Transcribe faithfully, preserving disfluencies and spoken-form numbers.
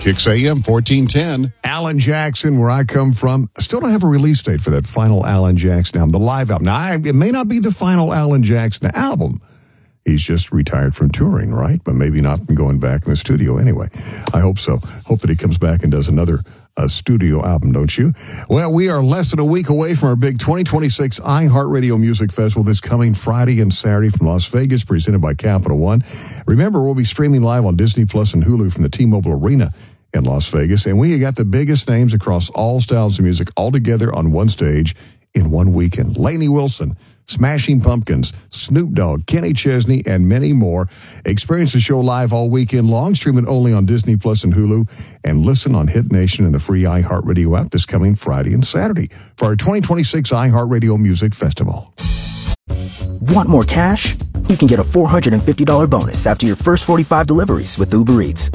Kicks A M fourteen ten. Alan Jackson, where I come from, still don't have a release date for that final Alan Jackson album, the live album. Now, I, it may not be the final Alan Jackson album. He's just retired from touring, right? But maybe not from going back in the studio anyway. I hope so. Hope that he comes back and does another uh, studio album, don't you? Well, we are less than a week away from our big twenty twenty-six iHeartRadio Music Festival this coming Friday and Saturday from Las Vegas, presented by Capital One. Remember, we'll be streaming live on Disney Plus and Hulu from the T-Mobile Arena in Las Vegas. And we got the biggest names across all styles of music all together on one stage in one weekend. Lainey Wilson, Smashing Pumpkins, Snoop Dogg, Kenny Chesney, and many more. Experience the show live all weekend long, streaming only on Disney Plus and Hulu, and listen on Hit Nation and the free iHeartRadio app this coming Friday and Saturday for our twenty twenty-six iHeartRadio Music Festival. Want more cash? You can get a four hundred fifty dollars bonus after your first forty-five deliveries with Uber Eats.